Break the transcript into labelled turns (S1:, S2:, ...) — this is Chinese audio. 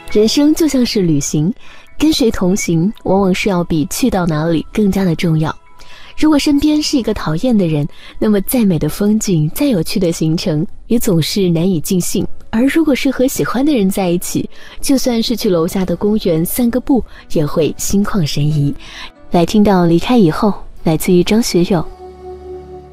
S1: 人生就像是旅行，跟谁同行往往是要比去到哪里更加的重要。如果身边是一个讨厌的人，那么再美的风景，再有趣的行程也总是难以尽兴。而如果是和喜欢的人在一起，就算是去楼下的公园散个步，也会心旷神怡。来听到离开以后，来自于张学友。